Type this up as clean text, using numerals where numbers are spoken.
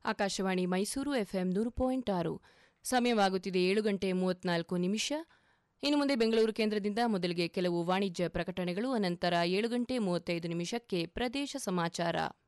Akashvani Mysuru FM 100.6 ಸಮಯವಾಗುತ್ತಿದೆ 7:34. ಇನ್ನು ಮುಂದೆ ಬೆಂಗಳೂರು ಕೇಂದ್ರದಿಂದ ಮೊದಲಿಗೆ ಕೆಲವು ವಾಣಿಜ್ಯ ಪ್ರಕಟಣೆಗಳು, ಅನಂತರ 7:35 ಪ್ರದೇಶ ಸಮಾಚಾರ.